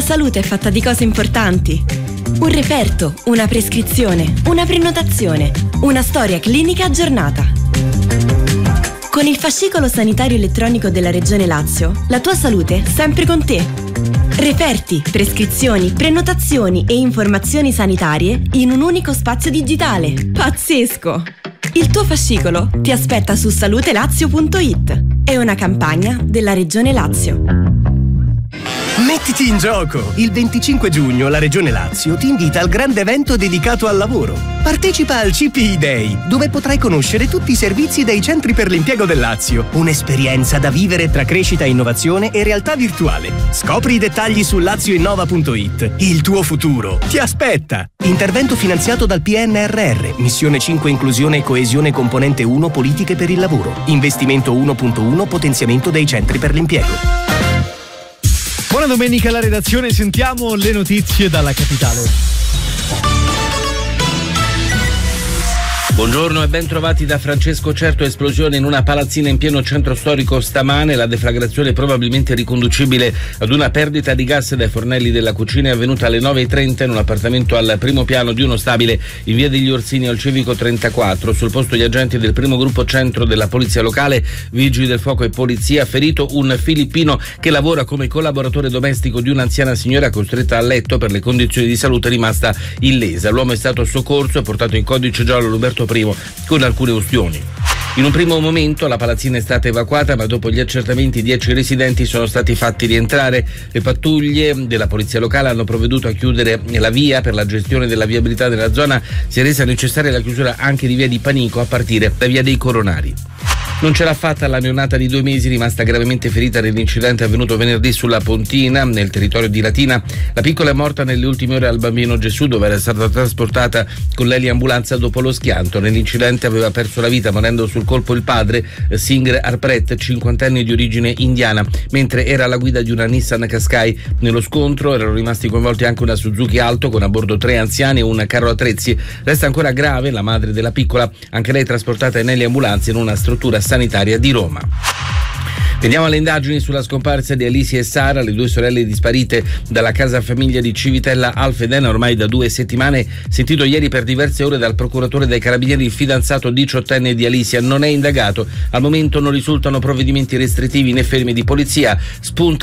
salute è fatta di cose importanti. Un referto, una prescrizione, una prenotazione, una storia clinica aggiornata. Con il fascicolo sanitario elettronico della Regione Lazio, la tua salute sempre con te. Referti, prescrizioni, prenotazioni e informazioni sanitarie in un unico spazio digitale. Pazzesco! Il tuo fascicolo ti aspetta su salutelazio.it. È una campagna della Regione Lazio. Mettiti in gioco! Il 25 giugno la Regione Lazio ti invita al grande evento dedicato al lavoro. Partecipa al CPI Day, dove potrai conoscere tutti i servizi dei centri per l'impiego del Lazio. Un'esperienza da vivere tra crescita, innovazione e realtà virtuale. Scopri i dettagli su lazioinnova.it. Il tuo futuro ti aspetta! Intervento finanziato dal PNRR, Missione 5 Inclusione e Coesione Componente 1 Politiche per il Lavoro. Investimento 1.1 Potenziamento dei centri per l'impiego. Buona domenica alla redazione, sentiamo le notizie dalla capitale. Buongiorno e ben trovati da Francesco Certo. Esplosione in una palazzina in pieno centro storico stamane. La deflagrazione probabilmente riconducibile ad una perdita di gas dai fornelli della cucina è avvenuta alle 9:30 in un appartamento al primo piano di uno stabile in via degli Orsini al Civico 34. Sul posto gli agenti del primo gruppo centro della polizia locale, vigili del fuoco e polizia. Ferito un filippino che lavora come collaboratore domestico di un'anziana signora costretta a letto per le condizioni di salute rimasta illesa. L'uomo è stato soccorso e portato in codice giallo Roberto I con alcune ustioni. In un primo momento la palazzina è stata evacuata, ma dopo gli accertamenti 10 residenti sono stati fatti rientrare. Le pattuglie della polizia locale hanno provveduto a chiudere la via. Per la gestione della viabilità della zona si è resa necessaria la chiusura anche di via di Panico a partire da via dei Coronari. Non ce l'ha fatta la neonata di 2 mesi, rimasta gravemente ferita nell'incidente avvenuto venerdì sulla Pontina, nel territorio di Latina. La piccola è morta nelle ultime ore al Bambino Gesù, dove era stata trasportata con l'eliambulanza dopo lo schianto. Nell'incidente aveva perso la vita, morendo sul colpo il padre, Singh Harpreet, 50enne di origine indiana, mentre era alla guida di una Nissan Qashqai. Nello scontro erano rimasti coinvolti anche una Suzuki Alto con a bordo 3 anziani e un carro attrezzi. Resta ancora grave la madre della piccola, anche lei trasportata in eliambulanza in una struttura sanitaria di Roma. Veniamo alle indagini sulla scomparsa di Alicia e Sara, le 2 sorelle disparite dalla casa famiglia di Civitella Alfedena ormai da 2 settimane. Sentito ieri per diverse ore dal procuratore dei carabinieri, il fidanzato 18enne di Alicia non è indagato. Al momento non risultano provvedimenti restrittivi né fermi di polizia. Spunta